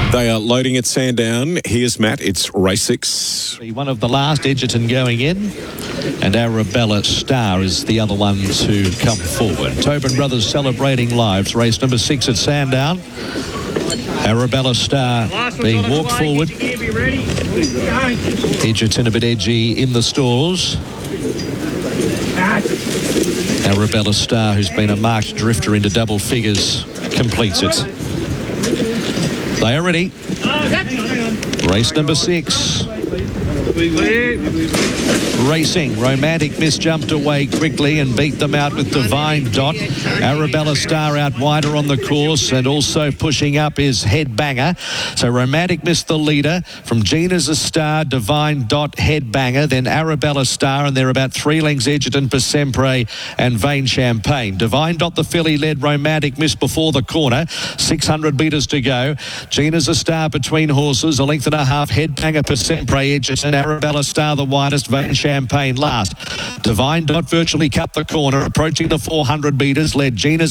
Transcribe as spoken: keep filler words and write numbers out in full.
They are loading at Sandown. Here's Matt. It's race six. One of the last, Edgerton going in, and Arabella Star is the other one to come forward. Tobin Brothers Celebrating Lives, race number six at Sandown. Arabella Star being walked forward. Edgerton a bit edgy in the stalls. Arabella Star, who's been a marked drifter into double figures, completes it. They are ready. Race number six. Racing. Romantic Miss jumped away quickly and beat them out with Divine Dot. Arabella Star out wider on the course, and also pushing up is Headbanger. So Romantic Miss the leader. From Gina's a Star, Divine Dot, Headbanger, then Arabella Star, and they're about three lengths Edgerton, Persempre and Vain Champagne. Divine Dot the filly led Romantic Miss before the corner. six hundred metres to go. Gina's a Star between horses, a length and a half. Headbanger, Persempre, Edgerton, Arabella Star the widest, Vain Champagne last. Divine Dot virtually cut the corner, approaching the four hundred metres, led Gina's